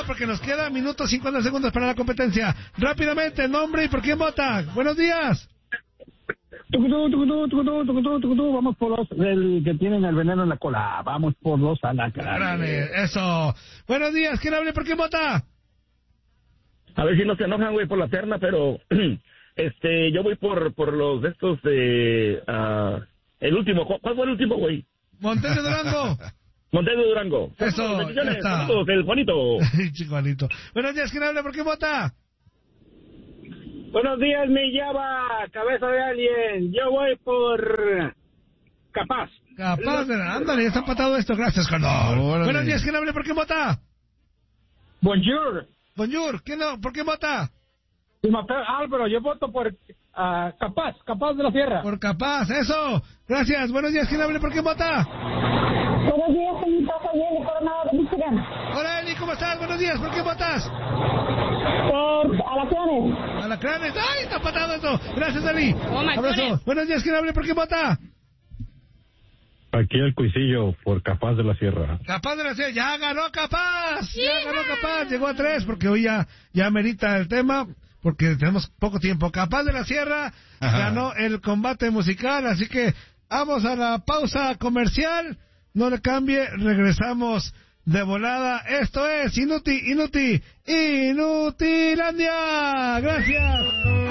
porque nos queda minutos 50 segundos para la competencia. Rápidamente, nombre y por quién vota. Buenos días. Vamos por los del que tienen el veneno en la cola. Vamos por los alacranes. Eso. Buenos días, ¿quién habla y por quién vota? A ver si no se enojan, güey, por la terna, pero yo voy por los de estos de el último. ¿Cuál fue el último, güey? Montes de Durango. Montes de Durango. Eso, ya está. Saludos, el Juanito. Chico Juanito. Buenos días, ¿quién habla y por quién vota? Buenos días, mi llava, cabeza de alien. Yo voy por Capaz. Ándale, ya está empatado esto. Gracias, Condor. Buenos días, ¿quién habla y por quién vota? Bonjour. Bonjour, ¿por qué vota? Álvaro, yo voto por Capaz de la Sierra. Por Capaz, eso. Gracias, buenos días, ¿quién habla y por qué vota? Buenos días, señorita, soy Eli Coronado de Michigan. Hola, Eli, ¿cómo estás? Buenos días, ¿por qué votas? Por Alacranes. Alacranes, ¡ay, está empatado eso! Gracias, Eli. Abrazo. Buenos días, ¿quién habla y por qué vota? Aquí el Cuisillo, por Capaz de la Sierra. Capaz de la Sierra, ya ganó Capaz. Ya ganó Capaz, llegó a 3 porque hoy ya merita el tema, porque tenemos poco tiempo. Capaz de la Sierra ganó el combate musical, así que vamos a la pausa comercial. No le cambie, regresamos de volada. Esto es Inutilandia. Gracias.